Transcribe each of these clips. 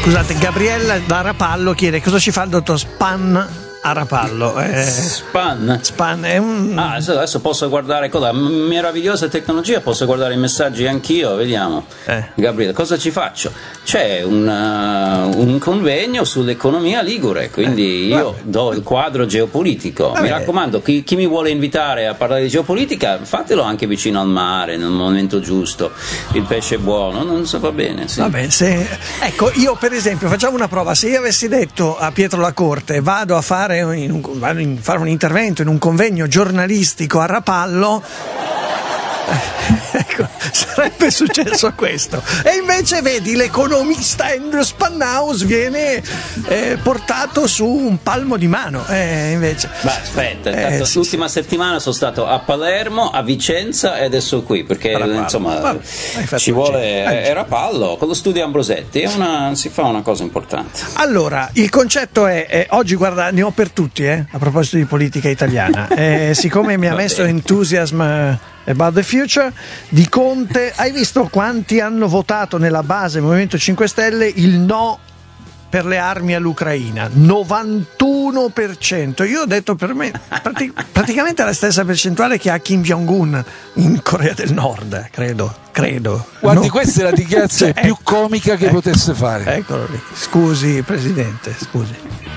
Scusate, Gabriella da Rapallo chiede cosa ci fa il dottor Span a Rapallo. Span è un... adesso posso guardare cosa meravigliosa tecnologia, posso guardare i messaggi anch'io, vediamo. Gabriele, cosa ci faccio? C'è un convegno sull'economia ligure, quindi io do il quadro geopolitico. Mi raccomando, chi mi vuole invitare a parlare di geopolitica, fatelo anche vicino al mare, nel momento giusto. Il pesce è buono, non so, va bene, sì. Vabbè, ecco, io per esempio facciamo una prova: se io avessi detto a Pietro Lacorte vado a fare fare un intervento in un convegno giornalistico a Rapallo, ecco, sarebbe successo questo. E invece vedi, l'economista Andrew Spanhaus viene portato su un palmo di mano, invece. Ma aspetta, l'ultima settimana sono stato a Palermo, a Vicenza e adesso qui, perché insomma ci vuole è Rapallo con lo studio Ambrosetti, si fa una cosa importante. Allora, il concetto è oggi, guarda, ne ho per tutti, a proposito di politica italiana, siccome mi ha messo entusiasm about the future di Conte, hai visto quanti hanno votato nella base Movimento 5 Stelle il no per le armi all'Ucraina? 91%. Io ho detto, per me praticamente la stessa percentuale che ha Kim Jong-un in Corea del Nord, credo. Guardi, questa è la dichiarazione più comica che potesse fare. Eccolo lì. Scusi Presidente, scusi.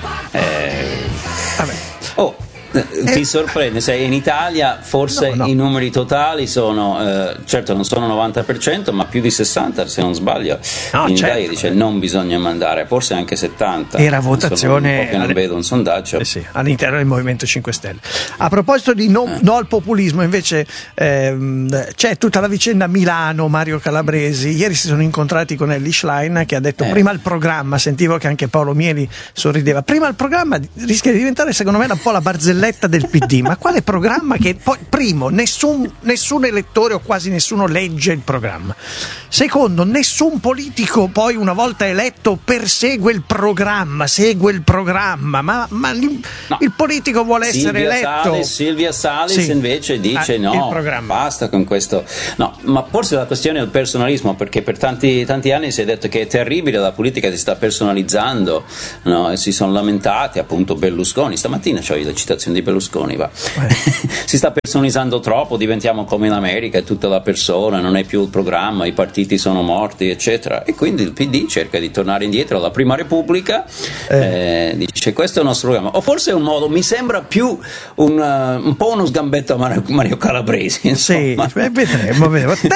Vabbè. Ti sorprende, se in Italia forse i numeri totali sono certo non sono 90%, ma più di 60% se non sbaglio. In Italia dice non bisogna mandare, forse anche 70%. Era votazione, non vedo un sondaggio all'interno del Movimento 5 Stelle. A proposito di no al populismo, invece c'è tutta la vicenda Milano, Mario Calabresi. Ieri si sono incontrati con Elly Schlein, che ha detto prima il programma, sentivo che anche Paolo Mieli sorrideva, prima il programma rischia di diventare secondo me un po' la barzelletta del PD. Ma quale programma? Che poi, primo, nessun elettore o quasi nessuno legge il programma. Secondo, nessun politico poi una volta eletto persegue il programma, segue il programma, ma il politico vuole essere eletto. Silvia Salis invece dice no, basta con questo. No, ma forse la questione è il personalismo, perché per tanti anni si è detto che è terribile, la politica si sta personalizzando, no? E si sono lamentati, appunto, Berlusconi. Stamattina c'ho le citazioni di Berlusconi, si sta personalizzando troppo, diventiamo come in America, è tutta la persona, non è più il programma, i partiti sono morti, eccetera, e quindi il PD cerca di tornare indietro alla Prima Repubblica, dice questo è il nostro programma, o forse è un modo, mi sembra più un po' uno sgambetto a Mario Calabresi, insomma. Sì, vedremo.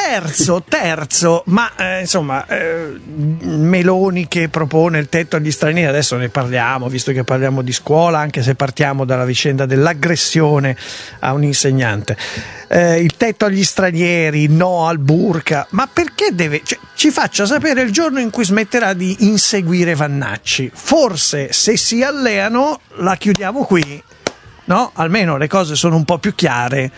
terzo, ma insomma, Meloni che propone il tetto agli stranieri, adesso ne parliamo, visto che parliamo di scuola, anche se partiamo dalla vicenda dell'aggressione a un insegnante. Il tetto agli stranieri, no al burqa, ma perché ci faccia sapere il giorno in cui smetterà di inseguire Vannacci. Forse se si alleano la chiudiamo qui, no? Almeno le cose sono un po' più chiare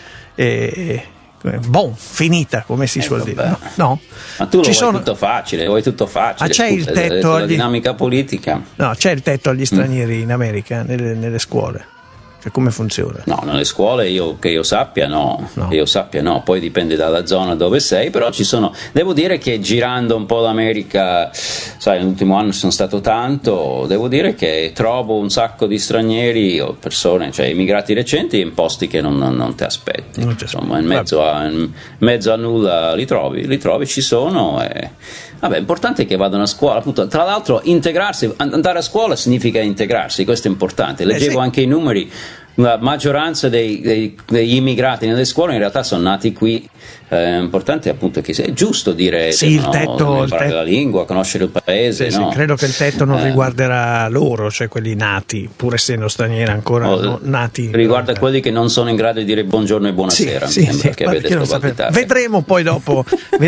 finita, come si suol dire, no? Ma tu vuoi tutto facile, c'è il tetto la dinamica politica. No, c'è il tetto agli stranieri in America, nelle scuole. Cioè, come funziona? No, nelle scuole che io sappia no. Poi dipende dalla zona dove sei, però ci sono, devo dire che girando un po' l'America, sai, nell'ultimo anno sono stato tanto, devo dire che trovo un sacco di stranieri o persone, cioè immigrati recenti, in posti che non ti aspetti. Insomma, in mezzo a nulla li trovi, ci sono e vabbè, è importante che vadano a scuola, appunto. Tra l'altro integrarsi, andare a scuola significa integrarsi, questo è importante. Leggevo anche i numeri, la maggioranza degli immigrati nelle scuole in realtà sono nati qui. È importante appunto che è giusto dire il tetto, imparare la lingua, conoscere il paese. Sì, credo che il tetto non riguarderà loro, cioè quelli nati, pur essendo stranieri ancora nati. Riguarda quelli che non sono in grado di dire buongiorno e buonasera. Mi sembra che avete scovalutato. Vedremo poi dopo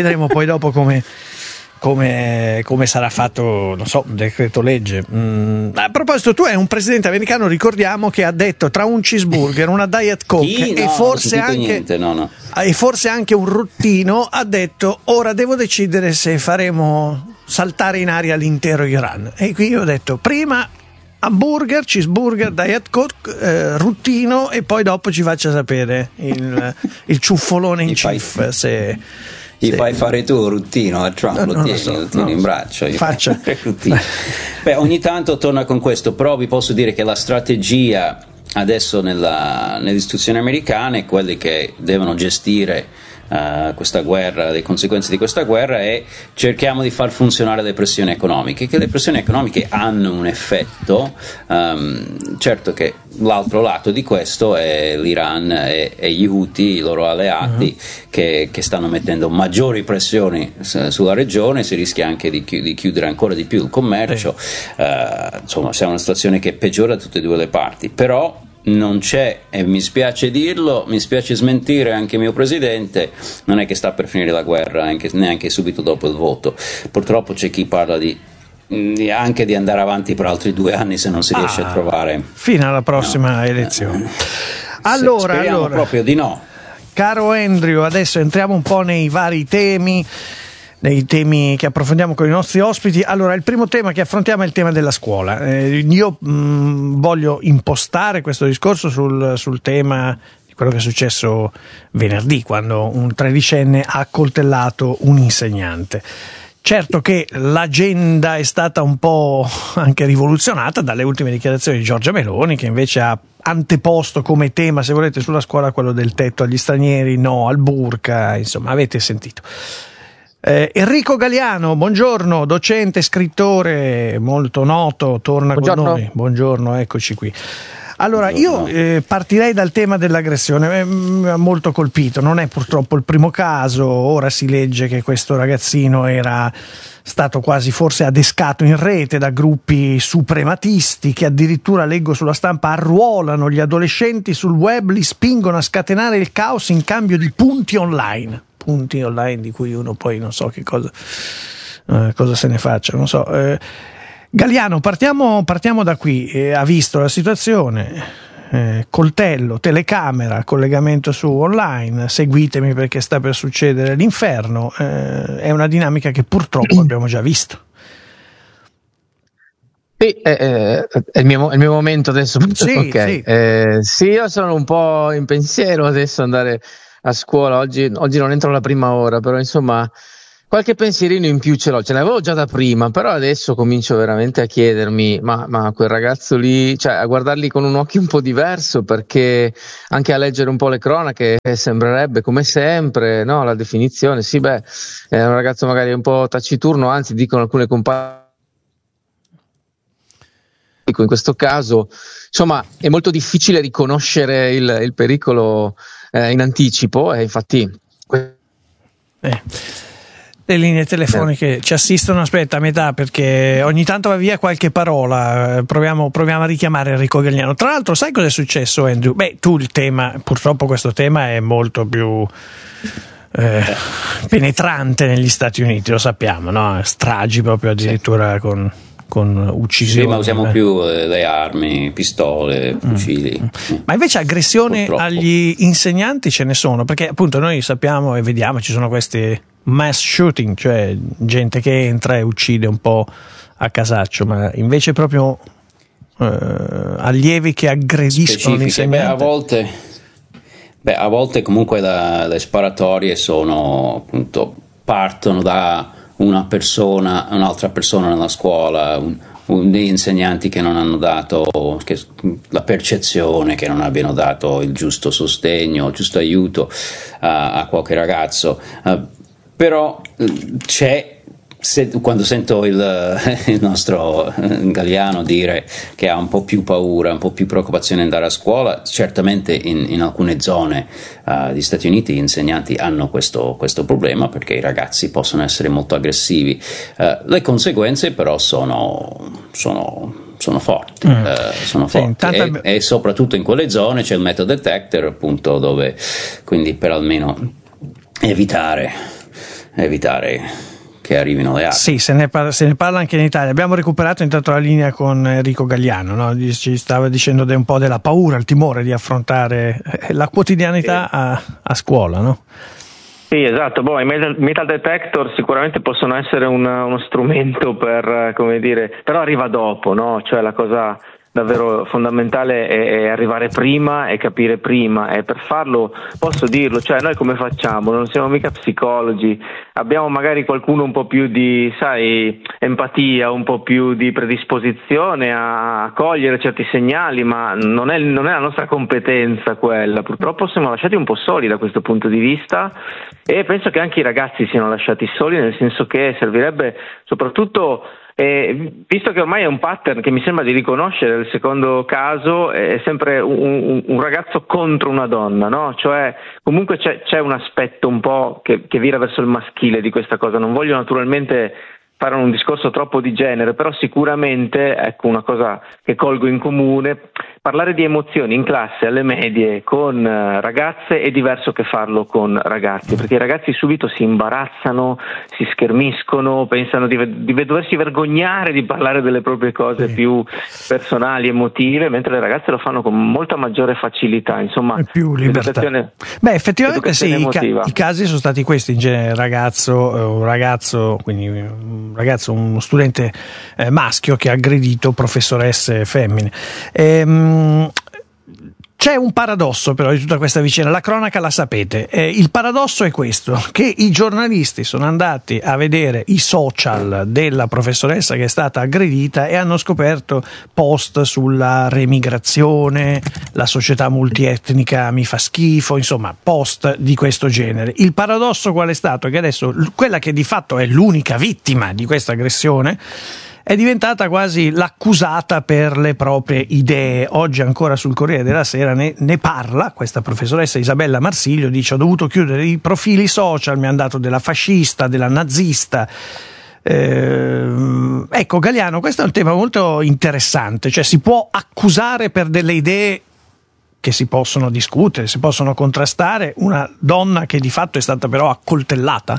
come sarà fatto, non so, un decreto legge. A proposito, tu hai un presidente americano, ricordiamo, che ha detto tra un cheeseburger, una Diet Coke e forse anche un ruttino, ha detto ora devo decidere se faremo saltare in aria l'intero Iran. E qui io ho detto prima hamburger, cheeseburger, Diet Coke, ruttino, e poi dopo ci faccia sapere il ciuffolone in chief Gli fai fare tu ruttino a Trump, lo tieni in braccio. Faccia. Beh, ogni tanto torna con questo, però vi posso dire che la strategia adesso nelle istituzioni americane, quelli che devono gestire questa guerra, le conseguenze di questa guerra, è cerchiamo di far funzionare le pressioni economiche, che le pressioni economiche hanno un effetto. Certo che l'altro lato di questo è l'Iran e gli Houthi, i loro alleati, che stanno mettendo maggiori pressioni sulla regione. Si rischia anche di chiudere ancora di più il commercio. Insomma, siamo in una situazione che peggiora da tutte e due le parti, però non c'è, e mi spiace dirlo, mi spiace smentire anche il mio presidente, non è che sta per finire la guerra neanche subito dopo il voto. Purtroppo c'è chi parla anche di andare avanti per altri 2 anni se non si riesce a trovare fino alla prossima elezione. Allora, proprio di no. Caro Andrew, adesso entriamo un po' nei vari temi che approfondiamo con i nostri ospiti. Allora, il primo tema che affrontiamo è il tema della scuola. Io voglio impostare questo discorso sul tema di quello che è successo venerdì, quando un 13enne ha accoltellato un insegnante. Certo che l'agenda è stata un po' anche rivoluzionata dalle ultime dichiarazioni di Giorgia Meloni, che invece ha anteposto come tema, se volete, sulla scuola quello del tetto agli stranieri, no al burka, insomma, avete sentito. Enrico Galliano, buongiorno, docente, scrittore molto noto, torna con noi. Buongiorno, eccoci qui. Allora, io partirei dal tema dell'aggressione, mi ha molto colpito, non è purtroppo il primo caso, ora si legge che questo ragazzino era stato quasi forse adescato in rete da gruppi suprematisti che addirittura, leggo sulla stampa, arruolano gli adolescenti sul web, li spingono a scatenare il caos in cambio di punti online di cui uno poi non so che cosa se ne faccia, non so. Galliano, partiamo da qui. Ha visto la situazione, coltello, telecamera, collegamento su online, seguitemi perché sta per succedere l'inferno. È una dinamica che purtroppo abbiamo già visto. Sì, è il mio momento adesso. Sì, okay. Sì, io sono un po' in pensiero adesso andare a scuola. Oggi non entro la prima ora, però insomma qualche pensierino in più ce l'avevo già da prima, però adesso comincio veramente a chiedermi ma quel ragazzo lì, cioè a guardarli con un occhio un po' diverso, perché anche a leggere un po' le cronache sembrerebbe come sempre, no, la definizione, sì, beh, è un ragazzo magari un po' taciturno, anzi dicono alcune compagnie, in questo caso insomma è molto difficile riconoscere il pericolo in anticipo, e infatti le linee telefoniche ci assistono, aspetta, a metà, perché ogni tanto va via qualche parola. Proviamo a richiamare Enrico Galliano. Tra l'altro, sai cosa è successo, Andrew? Beh, purtroppo questo tema è molto più penetrante negli Stati Uniti, lo sappiamo, no? Stragi proprio addirittura con uccisioni. Sì, ma usiamo più le armi, pistole, fucili. Ma invece aggressioni purtroppo agli insegnanti ce ne sono, perché appunto noi sappiamo e vediamo ci sono questi mass shooting, cioè gente che entra e uccide un po' a casaccio, ma invece proprio allievi che aggrediscono l'insegnante. A volte comunque le sparatorie sono appunto partono da un'altra persona nella scuola, degli insegnanti che non hanno dato la percezione, che non abbiano dato il giusto sostegno, il giusto aiuto a qualche ragazzo. Però quando sento il nostro Galliano dire che ha un po' più paura, un po' più preoccupazione di andare a scuola, certamente in alcune zone degli Stati Uniti gli insegnanti hanno questo problema, perché i ragazzi possono essere molto aggressivi. Le conseguenze però sono forti, sono forti. E soprattutto in quelle zone c'è il metal detector, appunto, dove quindi per almeno evitare che arrivino le armi. Sì, se ne parla anche in Italia. Abbiamo recuperato intanto la linea con Enrico Galliano, no? Ci stava dicendo un po' della paura, il timore di affrontare la quotidianità a scuola, no? Sì, esatto. I metal detector sicuramente possono essere uno strumento per, come dire, però arriva dopo, no? Cioè la cosa davvero fondamentale è arrivare prima e capire prima, e per farlo posso dirlo, cioè noi come facciamo? Non siamo mica psicologi, abbiamo magari qualcuno un po' più di, empatia, un po' più di predisposizione a cogliere certi segnali, ma non è la nostra competenza quella. Purtroppo siamo lasciati un po' soli da questo punto di vista, e penso che anche i ragazzi siano lasciati soli, nel senso che servirebbe soprattutto, visto che ormai è un pattern che mi sembra di riconoscere, il secondo caso è sempre un ragazzo contro una donna, no? Cioè comunque c'è un aspetto un po' che vira verso il maschile di questa cosa. Non voglio naturalmente fare un discorso troppo di genere, però sicuramente, ecco, una cosa che colgo in comune: parlare di emozioni in classe alle medie con ragazze è diverso che farlo con ragazzi, perché i ragazzi subito si imbarazzano, si schermiscono, pensano di doversi vergognare di parlare delle proprie cose più personali, emotive, mentre le ragazze lo fanno con molta maggiore facilità, insomma, più libertà. Beh, effettivamente sì, i casi sono stati questi, in genere uno studente maschio che ha aggredito professoresse femmine. C'è un paradosso però di tutta questa vicenda, la cronaca la sapete, il paradosso è questo, che i giornalisti sono andati a vedere i social della professoressa che è stata aggredita e hanno scoperto post sulla remigrazione, la società multietnica mi fa schifo, insomma post di questo genere. Il paradosso qual è stato? Che adesso quella che di fatto è l'unica vittima di questa aggressione è diventata quasi l'accusata per le proprie idee. Oggi ancora sul Corriere della Sera ne parla questa professoressa Isabella Marsiglio, dice: ho dovuto chiudere i profili social, mi hanno dato della fascista, della nazista. Ecco Galiano, questo è un tema molto interessante, cioè si può accusare per delle idee che si possono discutere, si possono contrastare, una donna che di fatto è stata però accoltellata?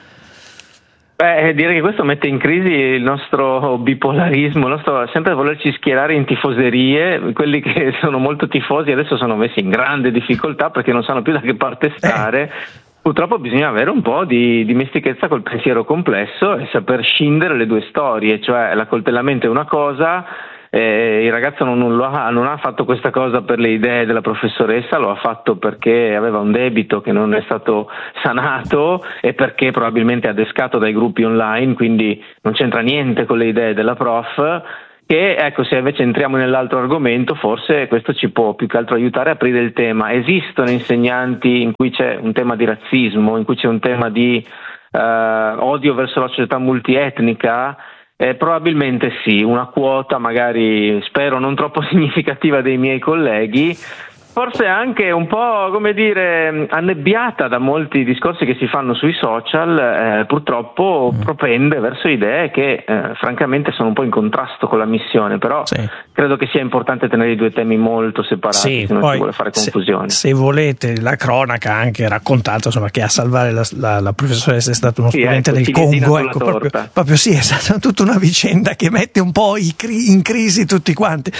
Direi che questo mette in crisi il nostro bipolarismo, il nostro sempre volerci schierare in tifoserie. Quelli che sono molto tifosi adesso sono messi in grande difficoltà perché non sanno più da che parte stare. Purtroppo bisogna avere un po' di dimestichezza col pensiero complesso e saper scindere le due storie, cioè l'accoltellamento è una cosa. Il ragazzo non ha fatto questa cosa per le idee della professoressa, lo ha fatto perché aveva un debito che non è stato sanato e perché probabilmente è adescato dai gruppi online, quindi non c'entra niente con le idee della prof. Che ecco, se invece entriamo nell'altro argomento, forse questo ci può più che altro aiutare a aprire il tema. Esistono insegnanti in cui c'è un tema di razzismo, in cui c'è un tema di odio verso la società multietnica? Probabilmente sì, una quota magari, spero non troppo significativa, dei miei colleghi, forse anche un po', come dire, annebbiata da molti discorsi che si fanno sui social, purtroppo propende verso idee che francamente sono un po' in contrasto con la missione, però credo che sia importante tenere i due temi molto separati, se non si vuole fare confusione. Se volete, la cronaca ha anche raccontato, insomma, che a salvare la professoressa è stato uno studente del Congo, ecco, proprio sì, è stata tutta una vicenda che mette un po' in crisi tutti quanti.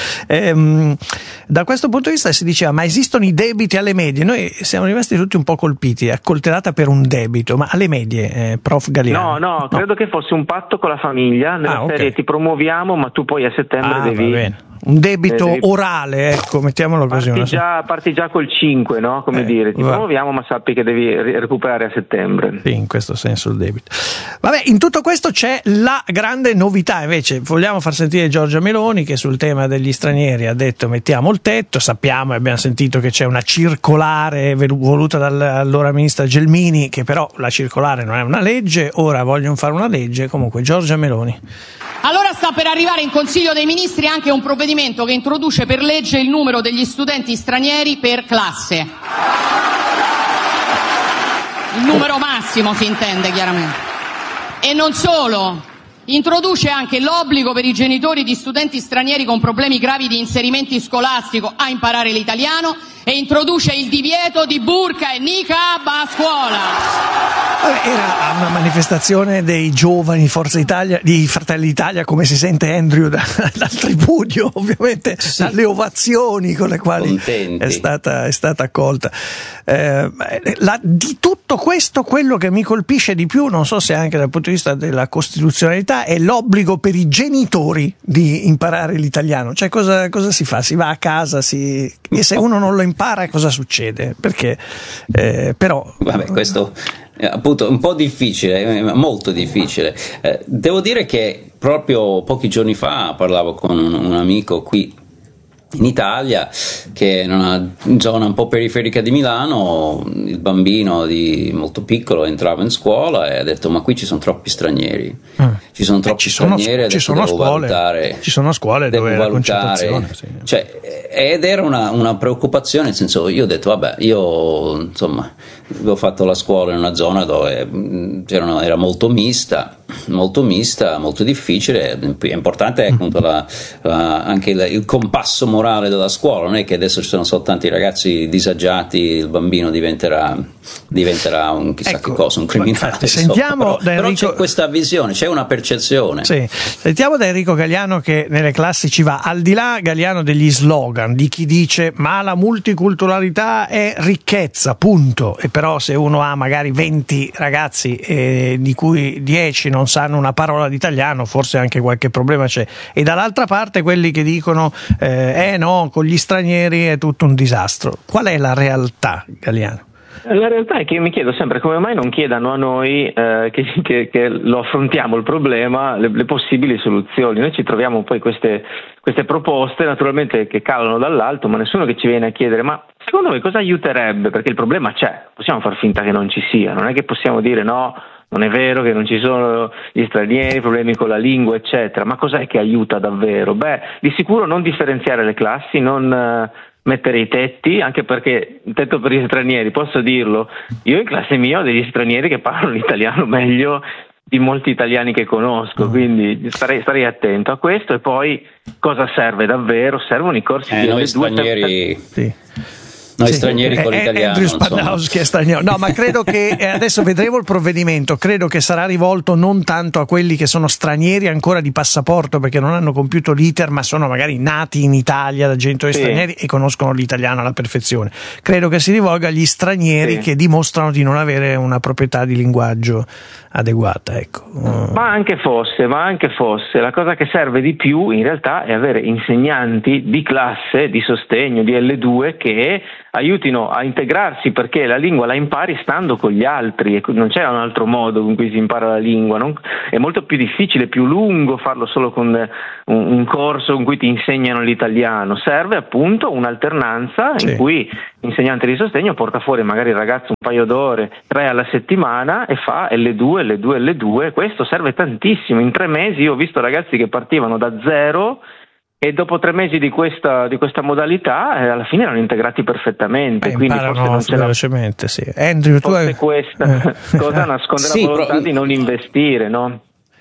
Da questo punto di vista si diceva: ma esistono i debiti alle medie? Noi siamo rimasti tutti un po' colpiti, accoltellata per un debito, ma alle medie, prof Galiano? No, credo che fosse un patto con la famiglia, nella serie ti promuoviamo ma tu poi a settembre devi... Un debito orale, ecco, mettiamolo così. Parti già col 5, no? Come dire, ti promuoviamo ma sappi che devi recuperare a settembre. Sì, in questo senso il debito. Vabbè, in tutto questo c'è la grande novità, invece vogliamo far sentire Giorgia Meloni, che sul tema degli stranieri ha detto mettiamo il tetto. Sappiamo e abbiamo sentito che c'è una circolare voluta dall'allora ministra Gelmini, che però la circolare non è una legge, ora vogliono fare una legge. Comunque Giorgia Meloni. Allora sta per arrivare in Consiglio dei Ministri anche un provvedimento che introduce per legge il numero degli studenti stranieri per classe. Il numero massimo si intende, chiaramente. E non solo, introduce anche l'obbligo per i genitori di studenti stranieri con problemi gravi di inserimento scolastico a imparare l'italiano e introduce il divieto di burqa e niqab a scuola. Era una manifestazione dei giovani Forza Italia, di Fratelli d'Italia, come si sente Andrew dal tripudio, ovviamente, dalle ovazioni con le quali è stata accolta. Di tutto questo, quello che mi colpisce di più, non so se anche dal punto di vista della costituzionalità, modalità è l'obbligo per i genitori di imparare l'italiano. Cioè cosa si fa? Si va a casa, e se uno non lo impara cosa succede? Perché però... Vabbè, questo è appunto un po' difficile, molto difficile. Devo dire che proprio pochi giorni fa parlavo con un amico qui in Italia, che in una zona un po' periferica di Milano, il bambino molto piccolo entrava in scuola e ha detto: ma qui ci sono troppi stranieri, ci sono troppi stranieri, ci sono scuole dove la concentrazione, sì. Cioè, ed era una preoccupazione, nel senso, io ho detto vabbè, io insomma avevo fatto la scuola in una zona dove era molto mista, molto difficile. Importante è appunto anche il compasso morale della scuola, non è che adesso ci sono soltanto i ragazzi disagiati, il bambino diventerà un chissà che cosa, un criminale. Sentiamo però c'è questa visione, c'è una percezione. Sì. Sentiamo da Enrico Galliano, che nelle classi ci va, al di là, Galliano, degli slogan di chi dice ma la multiculturalità è ricchezza, punto, e però se uno ha magari 20 ragazzi di cui 10 non sanno una parola di italiano, forse anche qualche problema c'è. E dall'altra parte quelli che dicono no, con gli stranieri è tutto un disastro. Qual è la realtà, Galliano? La realtà è che io mi chiedo sempre come mai non chiedano a noi che lo affrontiamo il problema, le possibili soluzioni. Noi ci troviamo poi queste proposte naturalmente che calano dall'alto, ma nessuno che ci viene a chiedere ma secondo voi cosa aiuterebbe, perché il problema c'è, possiamo far finta che non ci sia, non è che possiamo dire no, non è vero che non ci sono gli stranieri, problemi con la lingua eccetera, ma cos'è che aiuta davvero? Beh, di sicuro non differenziare le classi, non mettere i tetti, anche perché il tetto per gli stranieri, posso dirlo, io in classe mia ho degli stranieri che parlano l'italiano meglio di molti italiani che conosco, quindi starei attento a questo. E poi cosa serve davvero? Servono i corsi di noi L2 stranieri sì. Noi stranieri con l'italiano. Andrew Spadowski è straniero. No, ma credo che adesso vedremo il provvedimento, credo che sarà rivolto non tanto a quelli che sono stranieri ancora di passaporto perché non hanno compiuto l'iter, ma sono magari nati in Italia da genitori stranieri e conoscono l'italiano alla perfezione. Credo che si rivolga agli stranieri che dimostrano di non avere una proprietà di linguaggio adeguata, ecco. Ma anche fosse, la cosa che serve di più in realtà è avere insegnanti di classe, di sostegno, di L2 che aiutino a integrarsi, perché la lingua la impari stando con gli altri e non c'è un altro modo in cui si impara la lingua, è molto più difficile, più lungo farlo solo con un corso in cui ti insegnano l'italiano. Serve appunto un'alternanza in cui l'insegnante di sostegno porta fuori magari il ragazzo un paio d'ore, 3 alla settimana, e fa L2. Questo serve tantissimo. In 3 mesi io ho visto ragazzi che partivano da zero e dopo 3 mesi di questa modalità alla fine erano integrati perfettamente. Quindi forse non velocemente, sì. Andrew, forse questa cosa nasconde la volontà di non investire, no?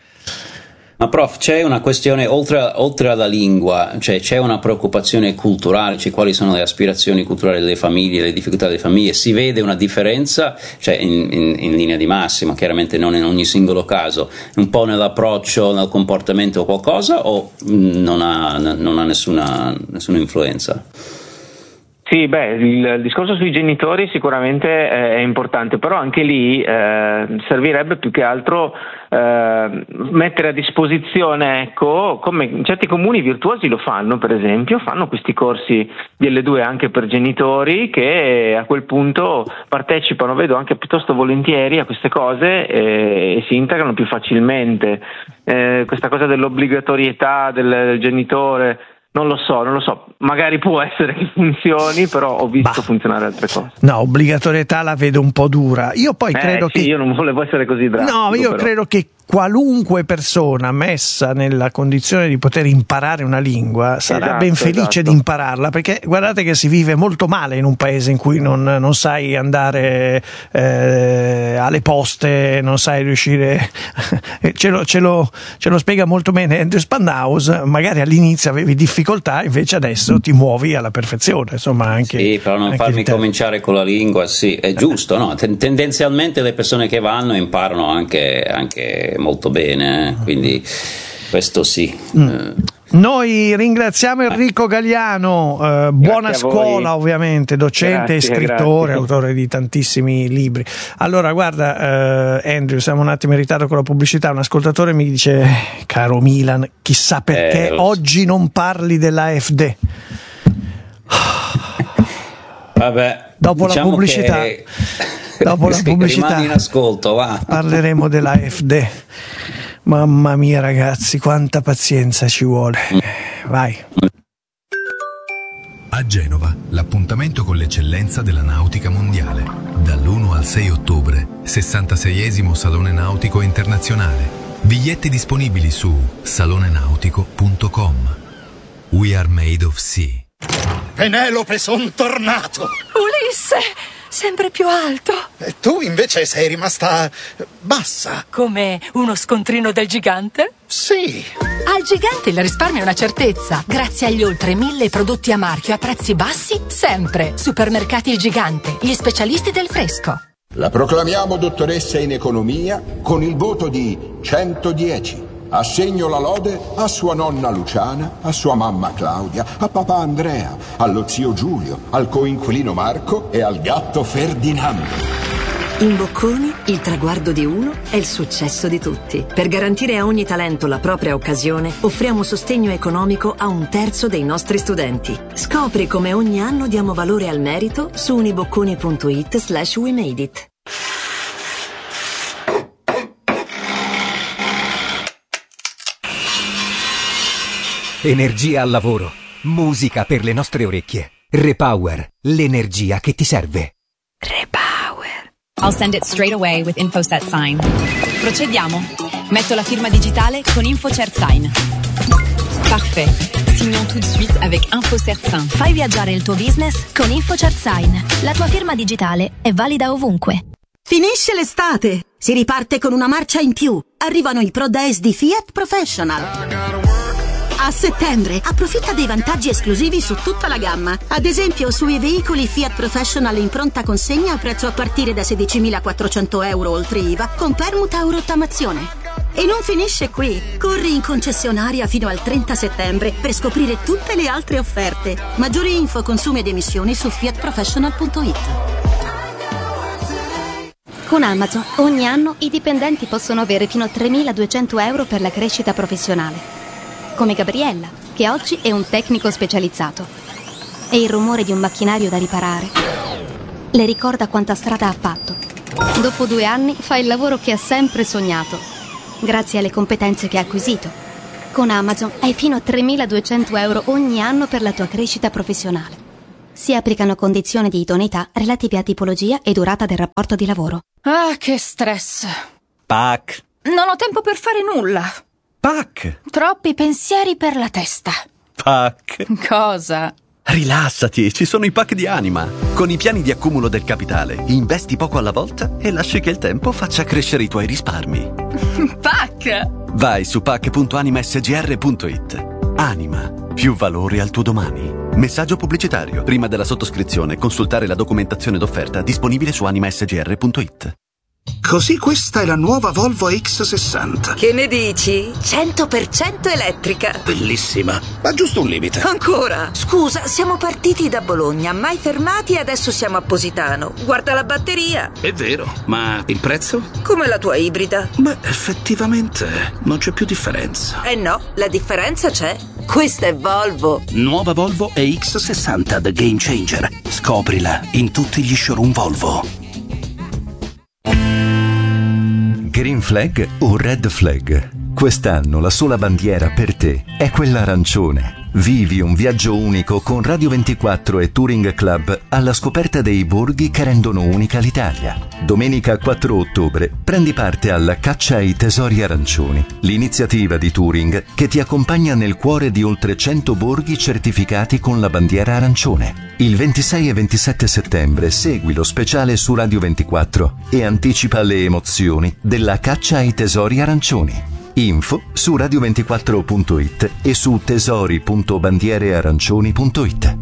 Ma prof, c'è una questione oltre alla lingua, cioè c'è una preoccupazione culturale, cioè quali sono le aspirazioni culturali delle famiglie, le difficoltà delle famiglie? Si vede una differenza, cioè in linea di massima, chiaramente non in ogni singolo caso, un po' nell'approccio, nel comportamento o qualcosa, o non ha nessuna influenza? Sì, il discorso sui genitori sicuramente è importante, però anche lì servirebbe più che altro mettere a disposizione, ecco, come certi comuni virtuosi lo fanno, per esempio, fanno questi corsi di L2 anche per genitori che a quel punto partecipano, vedo anche piuttosto volentieri a queste cose e si integrano più facilmente. Questa cosa dell'obbligatorietà del genitore, non lo so, magari può essere che funzioni, però ho visto funzionare altre cose. No, obbligatorietà la vedo un po' dura. Io poi credo che io non volevo essere così drastico. No, io credo che qualunque persona messa nella condizione di poter imparare una lingua sarà ben felice di impararla, perché guardate che si vive molto male in un paese in cui non sai andare alle poste, non sai riuscire ce lo spiega molto bene Andrew Spadowski. Magari all'inizio avevi difficoltà, invece adesso ti muovi alla perfezione, insomma. Anche sì, però non farmi cominciare con la lingua, sì, è giusto, no? Tendenzialmente le persone che vanno imparano anche molto bene, quindi questo sì. Noi ringraziamo Enrico Galliano, buona scuola ovviamente, docente e scrittore, autore di tantissimi libri. Allora guarda Andrew, siamo un attimo in ritardo con la pubblicità, un ascoltatore mi dice: caro Milan, chissà perché oggi non parli dell'AfD. Vabbè, dopo la pubblicità rimani in ascolto, va. Parleremo dell'AfD. Mamma mia ragazzi, quanta pazienza ci vuole. Vai. A Genova, l'appuntamento con l'eccellenza della nautica mondiale. Dall'1 al 6 ottobre, 66esimo Salone Nautico Internazionale. Biglietti disponibili su salonenautico.com. We are made of sea. Penelope, son tornato! Ulisse, sempre più alto. E tu invece sei rimasta bassa. Come uno scontrino del gigante? Sì. Al gigante il risparmio è una certezza. Grazie agli oltre 1000 prodotti a marchio a prezzi bassi, sempre. Supermercati Il Gigante, gli specialisti del fresco. La proclamiamo dottoressa in economia con il voto di 110. Assegno la lode a sua nonna Luciana, a sua mamma Claudia, a papà Andrea, allo zio Giulio, al coinquilino Marco e al gatto Ferdinando. In Bocconi il traguardo di uno è il successo di tutti. Per garantire a ogni talento la propria occasione, offriamo sostegno economico a 1/3 dei nostri studenti. Scopri come ogni anno diamo valore al merito su unibocconi.it/wemadeit. Energia al lavoro, musica per le nostre orecchie. Repower, l'energia che ti serve. Repower. I'll send it straight away with InfoSet Sign. Procediamo. Metto la firma digitale con InfoCert Sign. Parfait. Signons tout de suite avec InfoCert Sign. Fai viaggiare il tuo business con InfoCert Sign. La tua firma digitale è valida ovunque. Finisce l'estate, si riparte con una marcia in più. Arrivano i Pro Days di Fiat Professional. A settembre approfitta dei vantaggi esclusivi su tutta la gamma. Ad esempio sui veicoli Fiat Professional in pronta consegna a prezzo a partire da 16.400 euro oltre IVA con permuta o rottamazione. E non finisce qui. Corri in concessionaria fino al 30 settembre per scoprire tutte le altre offerte. Maggiori info, consumi ed emissioni su fiatprofessional.it. Con Amazon ogni anno i dipendenti possono avere fino a 3.200 euro per la crescita professionale. Come Gabriella, che oggi è un tecnico specializzato. E il rumore di un macchinario da riparare le ricorda quanta strada ha fatto. Dopo 2 anni fa il lavoro che ha sempre sognato, grazie alle competenze che ha acquisito. Con Amazon hai fino a 3.200 euro ogni anno per la tua crescita professionale. Si applicano condizioni di idoneità relative a tipologia e durata del rapporto di lavoro. Ah, che stress. PAC. Non ho tempo per fare nulla. PAC. Troppi pensieri per la testa. PAC. Cosa? Rilassati, ci sono i PAC di Anima. Con i piani di accumulo del capitale, investi poco alla volta e lasci che il tempo faccia crescere i tuoi risparmi. PAC. Vai su pac.animasgr.it. Anima, più valore al tuo domani. Messaggio pubblicitario. Prima della sottoscrizione, consultare la documentazione d'offerta disponibile su animasgr.it. Così questa è la nuova Volvo X60. Che ne dici? 100% elettrica. Bellissima, ma giusto un limite. Ancora? Scusa, siamo partiti da Bologna, mai fermati e adesso siamo a Positano. Guarda la batteria. È vero, ma il prezzo? Come la tua ibrida. Beh, effettivamente non c'è più differenza. Eh no, la differenza c'è. Questa è Volvo. Nuova Volvo EX60 The Game Changer. Scoprila in tutti gli showroom Volvo. Green Flag o Red Flag? Quest'anno la sola bandiera per te è quella arancione. Vivi un viaggio unico con Radio 24 e Touring Club alla scoperta dei borghi che rendono unica l'Italia. Domenica 4 ottobre prendi parte alla Caccia ai Tesori Arancioni, l'iniziativa di Touring che ti accompagna nel cuore di oltre 100 borghi certificati con la bandiera arancione. Il 26 e 27 settembre segui lo speciale su Radio 24 e anticipa le emozioni della Caccia ai Tesori Arancioni. Info su radio24.it e su tesori.bandierearancioni.it.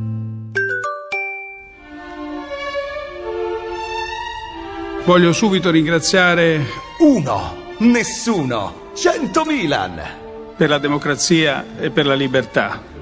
Voglio subito ringraziare 1, nessuno, 100 Milan. per la democrazia e per la libertà.